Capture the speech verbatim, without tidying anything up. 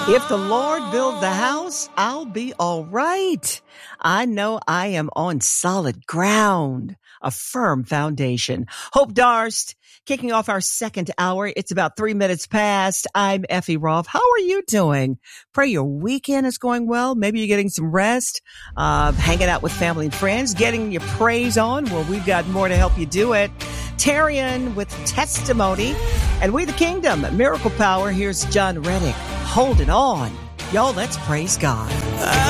If the Lord build the house, I'll be all right. I know I am on solid ground, a firm foundation. Hope Darst, kicking off our second hour. It's about three minutes past. I'm Effie Roth. How are you doing? Pray your weekend is going well. Maybe you're getting some rest, uh, hanging out with family and friends, getting your praise on. Well, we've got more to help you do it. Tarian with testimony, and we the kingdom, miracle power. Here's John Reddick. Holding on. Y'all, let's praise God.